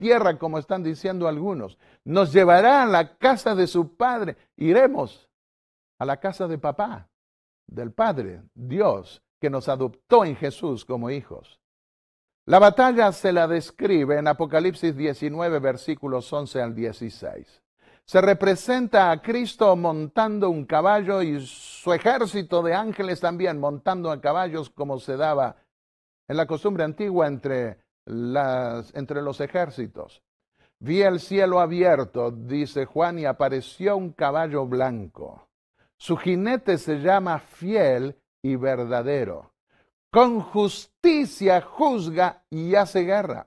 tierra, como están diciendo algunos. Nos llevará a la casa de su padre. Iremos a la casa de papá, del Padre, Dios, que nos adoptó en Jesús como hijos. La batalla se la describe en Apocalipsis 19, versículos 11 al 16. Se representa a Cristo montando un caballo y su ejército de ángeles también montando a caballos, como se daba en la costumbre antigua entre los ejércitos. Vi el cielo abierto, dice Juan, y apareció un caballo blanco. Su jinete se llama Fiel y Verdadero. Con justicia juzga y hace guerra.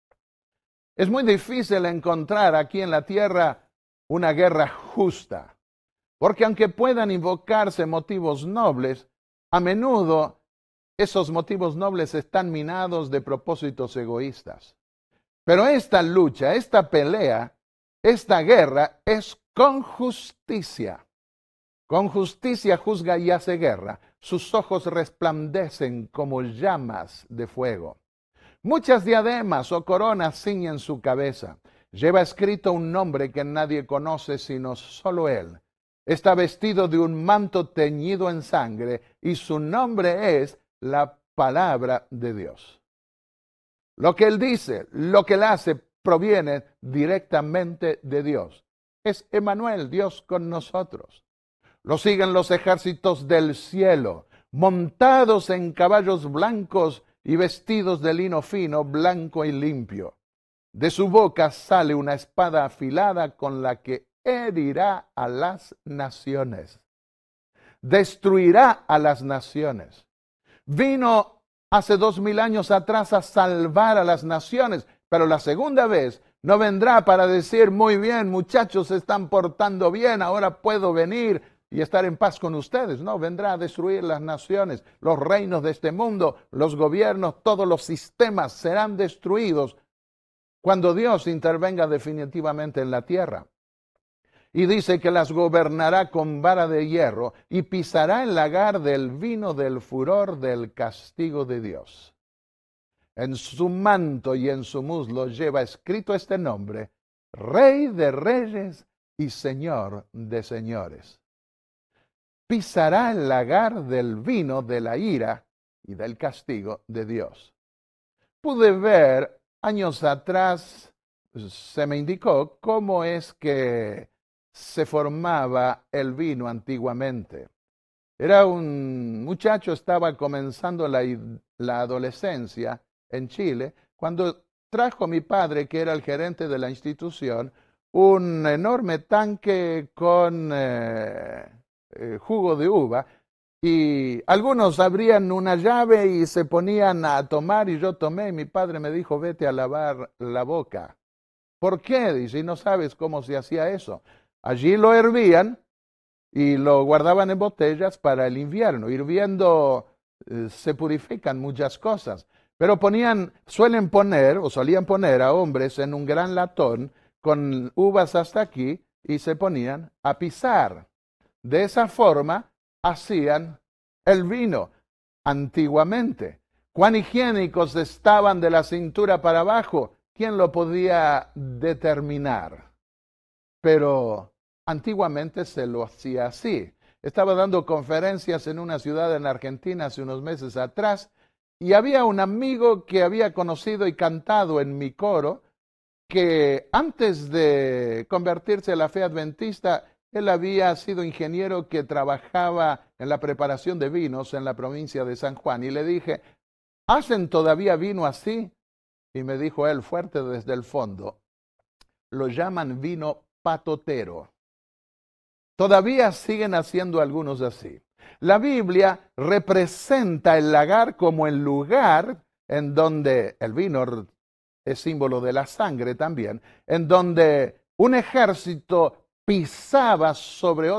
Es muy difícil encontrar aquí en la tierra una guerra justa, porque aunque puedan invocarse motivos nobles, a menudo esos motivos nobles están minados de propósitos egoístas. Pero esta lucha, esta pelea, esta guerra es con justicia. Con justicia juzga y hace guerra. Sus ojos resplandecen como llamas de fuego. Muchas diademas o coronas ciñen su cabeza. Lleva escrito un nombre que nadie conoce sino solo él. Está vestido de un manto teñido en sangre y su nombre es la palabra de Dios. Lo que él dice, lo que él hace, proviene directamente de Dios. Es Emmanuel, Dios con nosotros. Lo siguen los ejércitos del cielo, montados en caballos blancos y vestidos de lino fino, blanco y limpio. De su boca sale una espada afilada con la que herirá a las naciones. Destruirá a las naciones. Vino hace 2000 años atrás a salvar a las naciones, pero la segunda vez no vendrá para decir, muy bien, muchachos, se están portando bien, ahora puedo venir y estar en paz con ustedes. No, vendrá a destruir las naciones, los reinos de este mundo, los gobiernos, todos los sistemas serán destruidos cuando Dios intervenga definitivamente en la tierra. Y dice que las gobernará con vara de hierro y pisará el lagar del vino del furor del castigo de Dios. En su manto y en su muslo lleva escrito este nombre, Rey de Reyes y Señor de Señores. Pisará el lagar del vino de la ira y del castigo de Dios. Pude ver años atrás, se me indicó cómo es que se formaba el vino antiguamente. Era un muchacho, estaba comenzando la adolescencia en Chile, cuando trajo mi padre, que era el gerente de la institución, un enorme tanque con jugo de uva, y algunos abrían una llave y se ponían a tomar, y yo tomé, y mi padre me dijo, vete a lavar la boca. ¿Por qué? Dice, y no sabes cómo se hacía eso. Allí lo hervían y lo guardaban en botellas para el invierno. Hirviendo se purifican muchas cosas. Pero solían poner a hombres en un gran latón con uvas hasta aquí y se ponían a pisar. De esa forma hacían el vino antiguamente. ¿Cuán higiénicos estaban de la cintura para abajo? ¿Quién lo podía determinar? Pero antiguamente se lo hacía así. Estaba dando conferencias en una ciudad en Argentina hace unos meses atrás y había un amigo que había conocido y cantado en mi coro que antes de convertirse a la fe adventista, él había sido ingeniero que trabajaba en la preparación de vinos en la provincia de San Juan. Y le dije, ¿hacen todavía vino así? Y me dijo él fuerte desde el fondo, lo llaman vino patotero. Todavía siguen haciendo algunos así. La Biblia representa el lagar como el lugar en donde el vino es símbolo de la sangre también, en donde un ejército pisaba sobre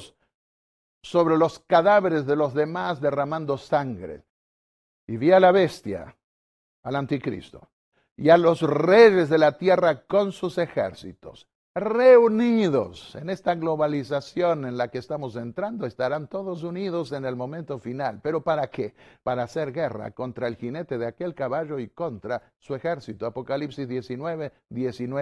los cadáveres de los demás derramando sangre. Y vi a la bestia, al anticristo, y a los reyes de la tierra con sus ejércitos. reunidos en esta globalización en la que estamos entrando, estarán todos unidos en el momento final. ¿Pero para qué? Para hacer guerra contra el jinete de aquel caballo y contra su ejército. Apocalipsis 19, 19.